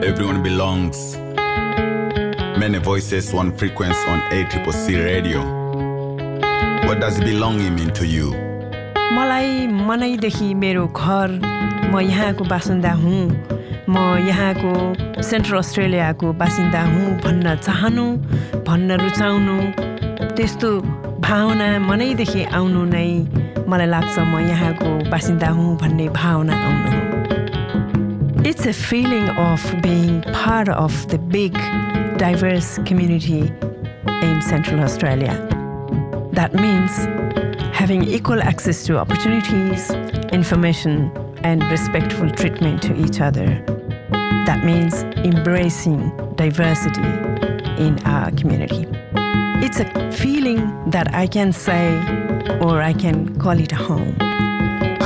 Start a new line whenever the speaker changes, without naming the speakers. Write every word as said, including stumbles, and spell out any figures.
Everyone belongs. Many voices, one frequency on A C C C radio. What does belonging mean to you?
मलाई मनैदेखि मेरो घर म यहाँको बासिन्दा हुँ म यहाँको सेन्ट्रल अस्ट्रेलियाको बासिन्दा हुँ भन्न चाहनु भन्न रुचाउनु त्यस्तो भावना मनैदेखि आउनु नै मलाई लाग्छ म यहाँको बासिन्दा हुँ भन्ने भावना आउनु हो It's a feeling of being part of the big diverse community in Central Australia. That means having equal access to opportunities, information, and respectful treatment to each other. That means embracing diversity in our community. It's a feeling that I can say, or I can call it a home.